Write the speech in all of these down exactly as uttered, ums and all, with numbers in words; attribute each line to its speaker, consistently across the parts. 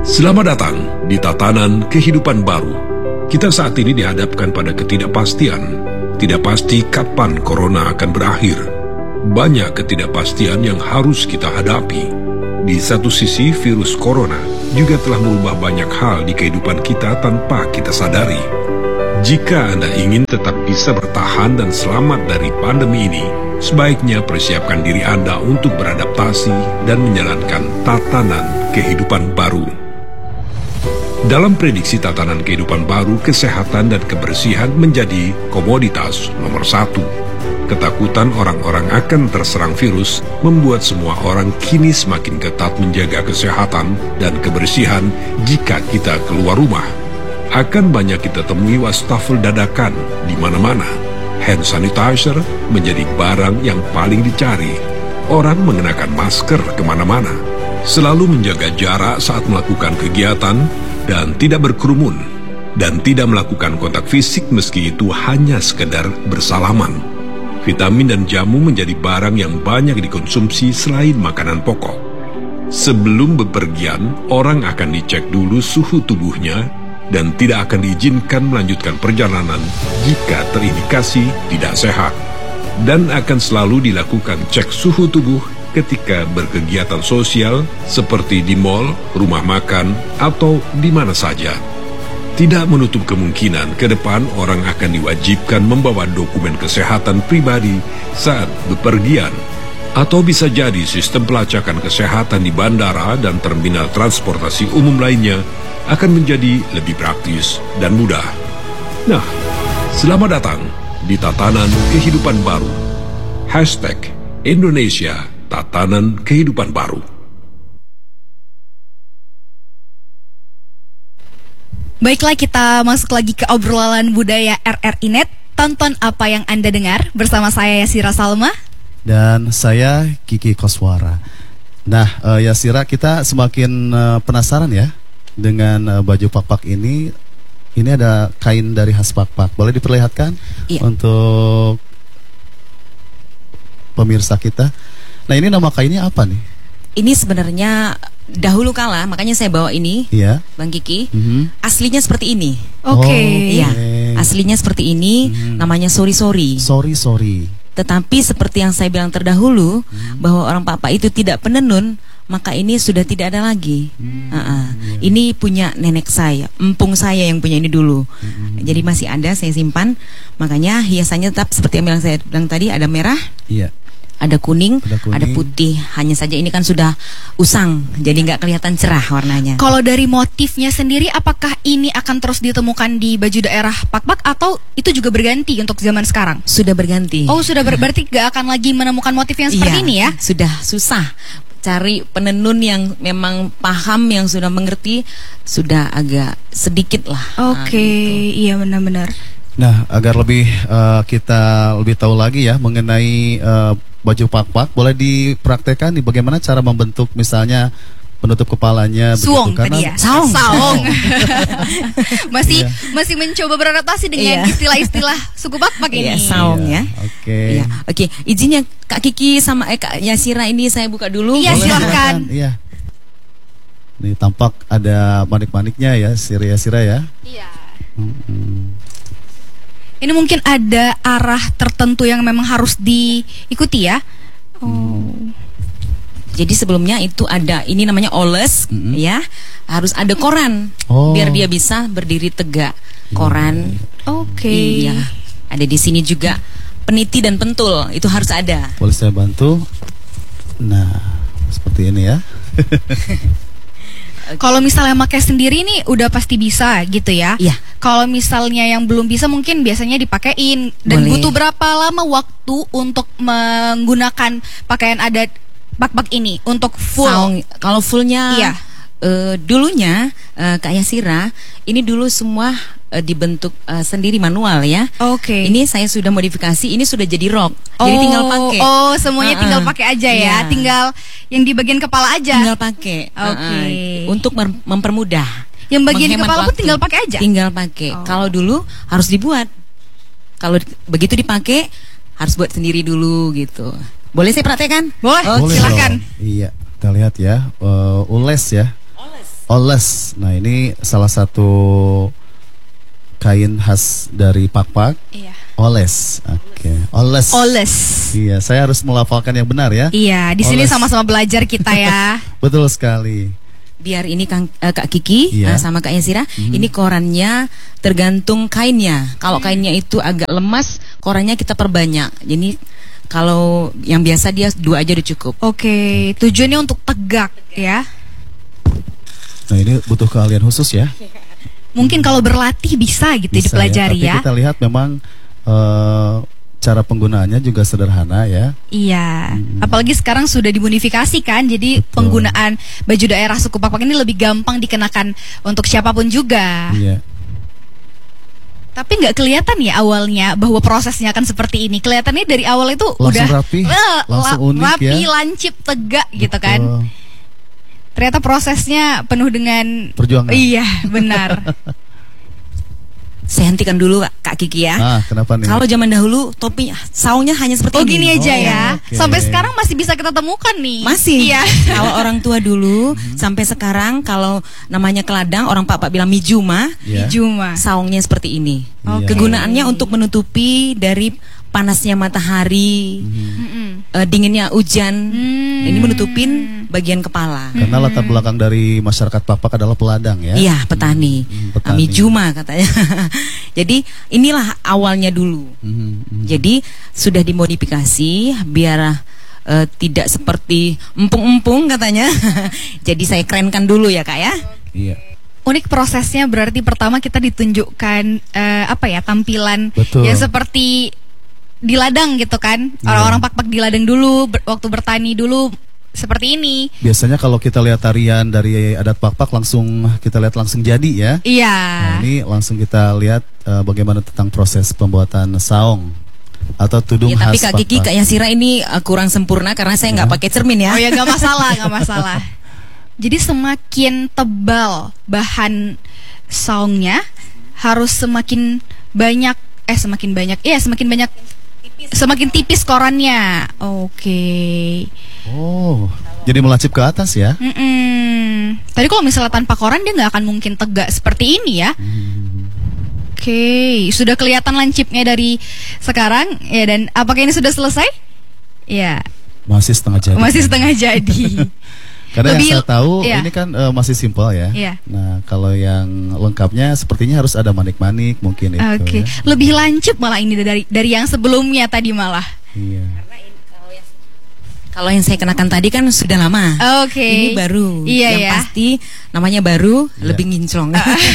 Speaker 1: Selamat datang di tatanan kehidupan baru. Kita saat ini dihadapkan pada ketidakpastian. Tidak pasti kapan corona akan berakhir. Banyak ketidakpastian yang harus kita hadapi. Di satu sisi, virus corona juga telah merubah banyak hal di kehidupan kita tanpa kita sadari. Jika Anda ingin tetap bisa bertahan dan selamat dari pandemi ini, sebaiknya persiapkan diri Anda untuk beradaptasi dan menjalankan tatanan kehidupan baru. Dalam prediksi tatanan kehidupan baru, kesehatan dan kebersihan menjadi komoditas nomor satu. Ketakutan orang-orang akan terserang virus membuat semua orang kini semakin ketat menjaga kesehatan dan kebersihan jika kita keluar rumah. Akan banyak kita temui wastafel dadakan di mana-mana. Hand sanitizer menjadi barang yang paling dicari. Orang mengenakan masker kemana-mana. Selalu menjaga jarak saat melakukan kegiatan dan tidak berkerumun. Dan tidak melakukan kontak fisik meski itu hanya sekedar bersalaman. Vitamin dan jamu menjadi barang yang banyak dikonsumsi selain makanan pokok. Sebelum bepergian, orang akan dicek dulu suhu tubuhnya dan tidak akan diizinkan melanjutkan perjalanan jika terindikasi tidak sehat. Dan akan selalu dilakukan cek suhu tubuh ketika berkegiatan sosial seperti di mal, rumah makan, atau di mana saja. Tidak menutup kemungkinan ke depan orang akan diwajibkan membawa dokumen kesehatan pribadi saat bepergian. Atau bisa jadi sistem pelacakan kesehatan di bandara dan terminal transportasi umum lainnya akan menjadi lebih praktis dan mudah. Nah, selamat datang di tatanan kehidupan baru. Hashtag Indonesia Tatanan Kehidupan Baru.
Speaker 2: Baiklah, kita masuk lagi ke obrolan budaya R R I Net. Tonton apa yang Anda dengar bersama saya Yasira Salma
Speaker 3: dan saya Kiki Koswara. Nah, uh, Yasira, kita semakin uh, penasaran ya dengan uh, baju pak-pak ini. Ini ada kain dari khas pak-pak. Boleh diperlihatkan iya. Untuk pemirsa kita. Nah, ini nama kainnya apa nih?
Speaker 4: Ini sebenarnya dahulu kala, makanya saya bawa ini,
Speaker 3: yeah.
Speaker 4: Bang Kiki.
Speaker 3: Mm-hmm.
Speaker 4: Aslinya seperti ini.
Speaker 2: Oke. Okay.
Speaker 4: Iya, aslinya seperti ini. Mm-hmm. Namanya sorry sorry.
Speaker 3: Sorry sorry.
Speaker 4: Tetapi seperti yang saya bilang terdahulu, mm-hmm. bahwa orang papa itu tidak penenun, maka ini sudah tidak ada lagi. Mm-hmm. Uh-uh. Yeah. Ini punya nenek saya, empung saya yang punya ini dulu. Mm-hmm. Jadi masih ada, saya simpan. Makanya hiasannya tetap seperti yang bilang saya bilang tadi, ada merah.
Speaker 3: Iya. Yeah.
Speaker 4: Ada kuning,
Speaker 3: ada kuning,
Speaker 4: ada putih. Hanya saja ini kan sudah usang, jadi nggak kelihatan cerah warnanya.
Speaker 2: Kalau dari motifnya sendiri, apakah ini akan terus ditemukan di baju daerah pak-pak atau itu juga berganti untuk zaman sekarang?
Speaker 4: Sudah berganti.
Speaker 2: Oh, sudah ber- berarti nggak akan lagi menemukan motif yang seperti
Speaker 4: iya, ini
Speaker 2: ya?
Speaker 4: Sudah susah. Cari penenun yang memang paham, yang sudah mengerti, sudah agak sedikit lah.
Speaker 2: Oke, okay, nah, gitu. Iya benar-benar.
Speaker 3: Nah, agar lebih uh, kita lebih tahu lagi ya mengenai uh, baju pak-pak, boleh dipraktekkan di bagaimana cara membentuk misalnya penutup kepalanya.
Speaker 2: Suong tadi ya, saung. Saung. masih
Speaker 3: iya.
Speaker 2: masih mencoba beradaptasi dengan iya. istilah-istilah suku pak-pak ini.
Speaker 4: Iya, saung ya.
Speaker 3: Oke. Okay.
Speaker 4: Iya. Oke, okay. Izinnya Kak Kiki sama eh, Kak Yasira ini saya buka dulu.
Speaker 2: Iya, silakan.
Speaker 3: Iya. Nih tampak ada manik-maniknya ya, Sira-Sira ya.
Speaker 2: Iya.
Speaker 3: Mm-hmm.
Speaker 2: Ini mungkin ada arah tertentu yang memang harus diikuti ya. Oh.
Speaker 4: Jadi sebelumnya itu ada, ini namanya oles, mm-hmm. ya. Harus ada koran, oh. biar dia bisa berdiri tegak. Koran.
Speaker 2: Oke. Okay.
Speaker 4: Iya. Ada di sini juga peniti dan pentul, itu harus ada.
Speaker 3: Boleh saya bantu? Nah, seperti ini ya.
Speaker 2: Kalau misalnya pakai sendiri nih udah pasti bisa gitu ya.
Speaker 4: Iya.
Speaker 2: Kalau misalnya yang belum bisa mungkin biasanya dipakein. Dan boleh. Butuh berapa lama waktu untuk menggunakan pakaian adat pak-pak ini untuk full?
Speaker 4: Saung, kalau fullnya,
Speaker 2: iya.
Speaker 4: uh, dulunya uh, Kak Yasira, ini dulu semua uh, dibentuk uh, sendiri manual ya.
Speaker 2: Oke. Okay.
Speaker 4: Ini saya sudah modifikasi, ini sudah jadi rok. Oh, jadi tinggal pakai.
Speaker 2: Oh, semuanya uh-uh. tinggal pakai aja ya. Yeah. Tinggal yang di bagian kepala aja.
Speaker 4: Tinggal pakai.
Speaker 2: Oke. Okay.
Speaker 4: Uh-uh. Untuk mempermudah.
Speaker 2: Yang bagian kepala pun tinggal pakai aja.
Speaker 4: Tinggal pakai. Oh. Kalau dulu harus dibuat. Kalau begitu dipakai harus buat sendiri dulu gitu. Boleh saya praktekkan?
Speaker 2: Boleh.
Speaker 4: Oh,
Speaker 2: Boleh silakan.
Speaker 3: Dong. Iya, kita lihat ya. Uh, ules ya.
Speaker 4: Oles.
Speaker 3: oles. Nah, ini salah satu kain khas dari Pak-Pak.
Speaker 2: Iya.
Speaker 3: Oles. Oke, okay. Oles.
Speaker 2: Oles.
Speaker 3: Iya, saya harus melafalkan yang benar ya.
Speaker 2: Iya, di sini
Speaker 3: Oles.
Speaker 2: sama-sama belajar kita ya.
Speaker 3: Betul sekali.
Speaker 4: Biar ini Kang, eh, Kak Kiki
Speaker 3: Iya.
Speaker 4: eh, sama Kak Yasira,
Speaker 3: Hmm.
Speaker 4: ini korannya tergantung kainnya. Kalau kainnya itu agak lemas, korannya kita perbanyak. Jadi kalau yang biasa dia dua aja udah cukup.
Speaker 2: Oke, tujuannya untuk tegak ya.
Speaker 3: Nah, ini butuh keahlian khusus ya.
Speaker 2: Mungkin kalau berlatih bisa gitu
Speaker 3: Bisa
Speaker 2: dipelajari
Speaker 3: ya.
Speaker 2: ya.
Speaker 3: Tapi kita lihat memang eh, cara penggunaannya juga sederhana ya.
Speaker 2: Iya, apalagi sekarang sudah dimodifikasi kan, jadi
Speaker 3: Betul.
Speaker 2: penggunaan baju daerah suku Pak-Pak ini lebih gampang dikenakan untuk siapapun juga.
Speaker 3: Iya.
Speaker 2: Tapi nggak kelihatan ya awalnya bahwa prosesnya akan seperti ini. Kelihatannya dari awal itu
Speaker 3: Langsung
Speaker 2: udah
Speaker 3: rapi,
Speaker 2: eh,
Speaker 3: langsung
Speaker 2: la-
Speaker 3: unik
Speaker 2: rapi,
Speaker 3: ya.
Speaker 2: lancip, tegak gitu kan.
Speaker 3: Betul.
Speaker 2: Ternyata prosesnya penuh dengan
Speaker 3: Perjuangan.
Speaker 2: Iya, benar.
Speaker 4: Saya hentikan dulu Kak, Kak Kiki ya.
Speaker 3: Ah, kenapa nih?
Speaker 4: Kalau zaman dahulu topinya saungnya hanya seperti
Speaker 2: Oh
Speaker 4: ini.
Speaker 2: gini aja
Speaker 3: Oh,
Speaker 2: ya.
Speaker 3: oke.
Speaker 2: Sampai sekarang masih bisa kita temukan nih.
Speaker 4: Masih.
Speaker 2: Iya.
Speaker 4: Kalau orang tua dulu sampai sekarang kalau namanya keladang orang Pak-Pak bilang mijuma,
Speaker 3: Iya.
Speaker 2: Juma.
Speaker 4: saungnya seperti ini.
Speaker 3: Oke.
Speaker 4: Kegunaannya untuk menutupi dari panasnya matahari,
Speaker 2: Mm-mm.
Speaker 4: eh, dinginnya hujan.
Speaker 2: Hmm.
Speaker 4: Ini menutupin bagian kepala.
Speaker 3: Karena latar belakang dari masyarakat Pak-Pak adalah peladang ya.
Speaker 4: Iya, petani.
Speaker 3: Hmm, petani.
Speaker 4: Mijuma katanya. Jadi inilah awalnya dulu.
Speaker 3: Mhm, mhm.
Speaker 4: Jadi sudah dimodifikasi biar eh, tidak seperti empung-empung katanya. Jadi saya kerenkan dulu ya Kak ya.
Speaker 3: Iya.
Speaker 2: Unik prosesnya berarti pertama kita ditunjukkan eh, apa ya tampilan
Speaker 3: Betul.
Speaker 2: yang seperti di ladang gitu kan.
Speaker 3: Iya.
Speaker 2: Orang-orang Pak-Pak di ladang dulu ber- waktu bertani dulu seperti ini.
Speaker 3: Biasanya kalau kita lihat tarian dari adat Pak-Pak langsung kita lihat langsung jadi ya.
Speaker 2: Iya.
Speaker 3: Nah, ini langsung kita lihat eh, bagaimana tentang proses pembuatan saung atau tudung
Speaker 4: Ya, tapi
Speaker 3: khas
Speaker 4: Kak Kiki,
Speaker 3: Pak-Pak.
Speaker 4: Kak Yasira ini eh, kurang sempurna karena saya nggak
Speaker 3: Ya.
Speaker 4: pakai cermin ya.
Speaker 2: Oh ya nggak masalah, nggak masalah. Jadi semakin tebal bahan saungnya harus semakin banyak eh semakin banyak iya semakin banyak semakin tipis korannya. Oke.
Speaker 3: Oh, jadi melancip ke atas ya.
Speaker 2: Mm-mm. Tadi kalau misalnya tanpa koran dia nggak akan mungkin tegak seperti ini ya. Oke, sudah kelihatan lancipnya dari sekarang ya, dan apakah ini sudah selesai? Ya,
Speaker 3: Masih setengah jadi.
Speaker 2: masih setengah jadi.
Speaker 3: Karena
Speaker 2: Lebih-
Speaker 3: yang saya tahu
Speaker 2: iya.
Speaker 3: ini kan eh, masih simpel ya.
Speaker 2: Iya.
Speaker 3: Nah, kalau yang lengkapnya sepertinya harus ada manik-manik mungkin itu
Speaker 2: Oke,
Speaker 3: ya.
Speaker 2: lebih lancip malah ini dari dari yang sebelumnya tadi malah.
Speaker 3: Iya.
Speaker 4: Kalau yang saya kenakan tadi kan sudah lama.
Speaker 2: Oke.
Speaker 4: Ini baru.
Speaker 2: Iya
Speaker 4: yang
Speaker 2: ya.
Speaker 4: pasti namanya baru,
Speaker 3: Iya.
Speaker 4: lebih nginclong.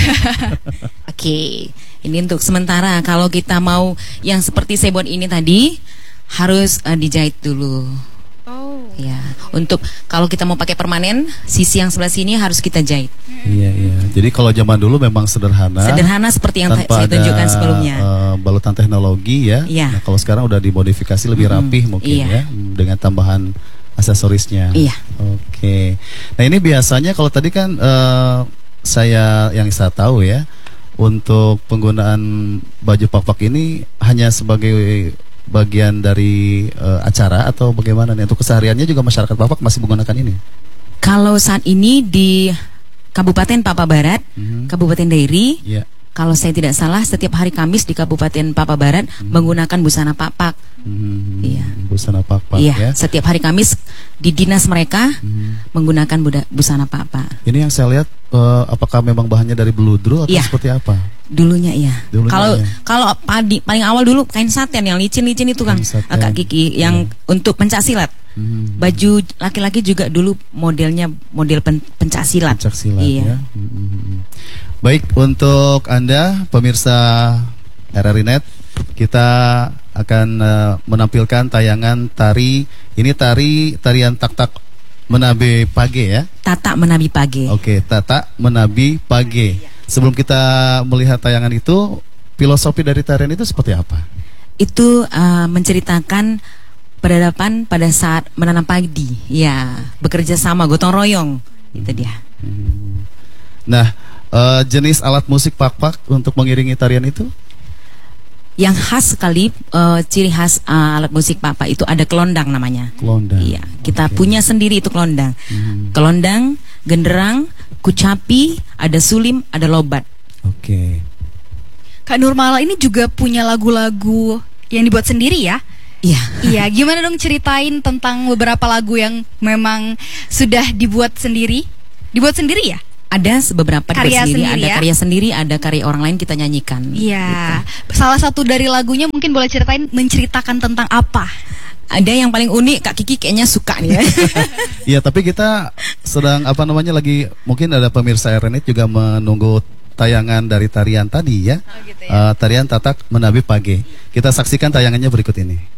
Speaker 4: Oke. Ini untuk sementara. Kalau kita mau yang seperti saya buat ini tadi harus eh, dijahit dulu.
Speaker 2: Oh.
Speaker 4: Ya, untuk kalau kita mau pakai permanen, sisi yang sebelah sini harus kita jahit.
Speaker 3: Iya, iya. Jadi kalau zaman dulu memang sederhana.
Speaker 4: Sederhana seperti yang ta-
Speaker 3: tanpa
Speaker 4: saya tunjukkan
Speaker 3: ada,
Speaker 4: sebelumnya.
Speaker 3: eh, balutan teknologi ya.
Speaker 4: Iya.
Speaker 3: Nah, kalau sekarang udah dimodifikasi lebih
Speaker 4: Mm-mm.
Speaker 3: rapih mungkin
Speaker 4: Iya.
Speaker 3: ya, mm, dengan tambahan aksesorisnya.
Speaker 4: Iya.
Speaker 3: Oke. Nah, ini biasanya kalau tadi kan eh, saya yang saya tahu ya, untuk penggunaan baju Pak-Pak ini hanya sebagai bagian dari eh, acara atau bagaimana nih? Untuk kesehariannya juga masyarakat Pak-Pak masih menggunakan ini.
Speaker 4: Kalau saat ini di Kabupaten Papua Barat,
Speaker 3: Mhm.
Speaker 4: Kabupaten Dairi,
Speaker 3: Iya.
Speaker 4: kalau saya tidak salah setiap hari Kamis di Kabupaten Papua Barat menggunakan busana Pak-Pak.
Speaker 3: Mhm.
Speaker 4: Iya.
Speaker 3: Busana Pak-Pak
Speaker 4: Iya,
Speaker 3: ya.
Speaker 4: setiap hari Kamis di dinas mereka
Speaker 3: Mhm.
Speaker 4: menggunakan buda- busana Pak-Pak.
Speaker 3: Ini yang saya lihat eh, apakah memang bahannya dari beludru atau
Speaker 4: Iya.
Speaker 3: seperti apa?
Speaker 4: Dulunya iya.
Speaker 3: Dulunya
Speaker 4: Kalau
Speaker 3: iya.
Speaker 4: kalau padi paling awal dulu kain saten yang licin-licin itu kan,
Speaker 3: Kain saten.
Speaker 4: Kak Kiki, yang untuk pencak silat.
Speaker 3: Mhm.
Speaker 4: Baju laki-laki juga dulu modelnya model pen, pencak silat.
Speaker 3: Pencak silat
Speaker 4: Iya.
Speaker 3: ya. Mhm. Baik, untuk Anda pemirsa R R I Net, kita akan eh, menampilkan tayangan tari. Ini tari tarian tak-tak menabe page ya.
Speaker 4: Tatak menabi page.
Speaker 3: Oke, tata menabi page. Sebelum kita melihat tayangan itu, filosofi dari tarian itu seperti apa?
Speaker 4: Itu uh, menceritakan peradaban pada saat menanam padi. Ya, bekerja sama, gotong royong. Itu dia.
Speaker 3: Nah, eh, jenis alat musik Pak-Pak untuk mengiringi tarian itu?
Speaker 4: Yang khas sekali, uh, ciri khas uh, alat musik Papa itu ada kelondang namanya.
Speaker 3: Kelondang.
Speaker 4: Iya, kita
Speaker 3: Oke.
Speaker 4: punya sendiri itu kelondang.
Speaker 3: Mhm.
Speaker 4: Kelondang, genderang, Kucapi, ada Sulim, ada Lobat.
Speaker 3: Oke.
Speaker 2: Kak Nurmala ini juga punya lagu-lagu yang dibuat sendiri ya?
Speaker 4: Iya.
Speaker 2: Iya, gimana dong ceritain tentang beberapa lagu yang memang sudah dibuat sendiri? Dibuat sendiri ya?
Speaker 4: Ada beberapa
Speaker 2: Karya
Speaker 4: dibuat sendiri,
Speaker 2: sendiri
Speaker 4: ada
Speaker 2: ya?
Speaker 4: karya sendiri, ada karya orang lain kita nyanyikan.
Speaker 2: Iya.
Speaker 4: Gitu.
Speaker 2: Salah satu dari lagunya mungkin boleh ceritain, menceritakan tentang apa?
Speaker 4: Ada yang paling unik, Kak Kiki kayaknya suka nih ya.
Speaker 3: Iya, tapi kita sedang apa namanya lagi, mungkin ada pemirsa R N I juga menunggu tayangan dari tarian tadi ya.
Speaker 2: Oh, gitu ya.
Speaker 3: Eh, tarian Tatak Menabi Pagi. Kita saksikan tayangannya berikut ini.